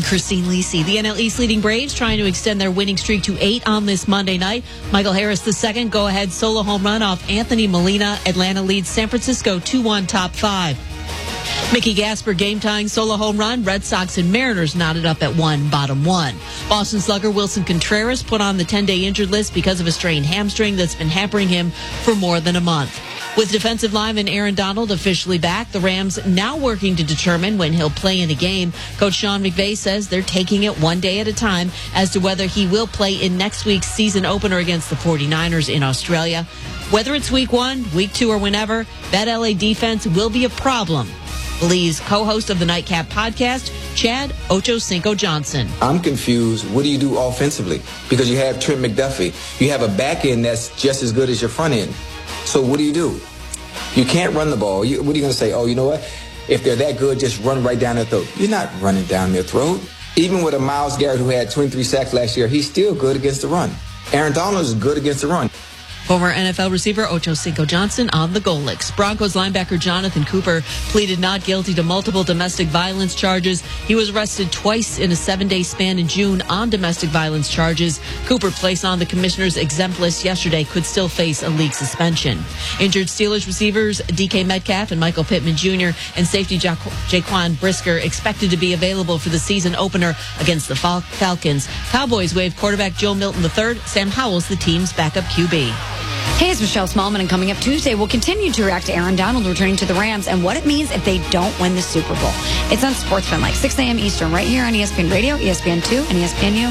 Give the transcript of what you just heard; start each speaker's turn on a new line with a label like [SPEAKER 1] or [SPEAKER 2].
[SPEAKER 1] Christine Lisi. The NL East leading Braves trying to extend their winning streak to 8 on this Monday night. Michael Harris, the second go-ahead solo home run off Anthony Molina. Atlanta leads San Francisco 2-1 top 5. Mickey Gasper game-tying solo home run. Red Sox and Mariners knotted up at 1, bottom 1. Boston slugger Wilson Contreras put on the 10-day injured list because of a strained hamstring that's been hampering him for more than a month. With defensive lineman Aaron Donald officially back, the Rams now working to determine when he'll play in a game. Coach Sean McVay says they're taking it one day at a time as to whether he will play in next week's season opener against the 49ers in Australia. Whether it's week 1, week 2, or whenever, that LA defense will be a problem, believes co-host of the Nightcap podcast, Chad Ochocinco Johnson.
[SPEAKER 2] I'm confused. What do you do offensively? Because you have Trent McDuffie. You have a back end that's just as good as your front end. So what do? You can't run the ball. What are you going to say? Oh, you know what? If they're that good, just run right down their throat. You're not running down their throat. Even with a Myles Garrett who had 23 sacks last year, he's still good against the run. Aaron Donald is good against the run.
[SPEAKER 1] Former NFL receiver Ochocinco Johnson on the Golix. Broncos linebacker Jonathan Cooper pleaded not guilty to multiple domestic violence charges. He was arrested twice in a 7-day span in June on domestic violence charges. Cooper, placed on the commissioner's exempt list yesterday, could still face a league suspension. Injured Steelers receivers DK Metcalf and Michael Pittman Jr. and safety Jaquan Brisker expected to be available for the season opener against the Falcons. Cowboys waived quarterback Joe Milton III. Sam Howell's the team's backup QB.
[SPEAKER 3] Hey, it's Michelle Smallman, and coming up Tuesday, we'll continue to react to Aaron Donald returning to the Rams and what it means if they don't win the Super Bowl. It's on SportsFan, like 6 a.m. Eastern, right here on ESPN Radio, ESPN2, and ESPNU.